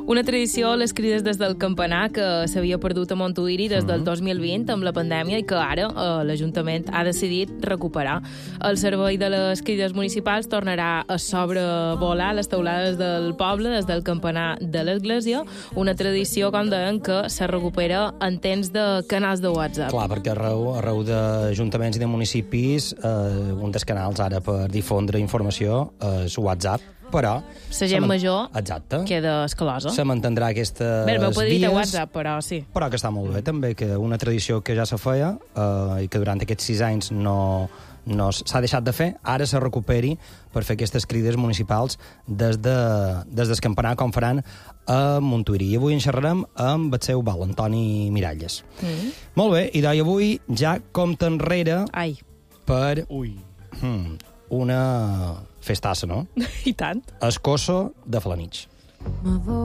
Una tradició, les crides des del campanar, que s'havia perdut a Montuïri des del 2020 amb la pandèmia i que ara l'Ajuntament ha decidit recuperar. El servei de les crides municipals tornarà a sobrevolar les teulades del poble des del campanar de l'església, una tradició, com deien, que se recupera en temps de canals de WhatsApp. Clar, perquè arreu d'ajuntaments i de municipis un dels canals ara per difondre informació és WhatsApp, però... La gent major exacte. Queda escalosa. Se mantindrà aquestes Bé, m'ho podria dir a vies, WhatsApp, però sí. Però que està molt bé, també, que una tradició que ja se feia i que durant aquests 6 anys no s'ha deixat de fer, ara se recuperi per fer aquestes crides municipals des del campanar, com faran a Montuïri. I avui en xerrarem amb el seu val, Antoni Miralles. Molt bé, i avui ja compta enrere per una festassa, no? I tant. Escosso de Felanitx.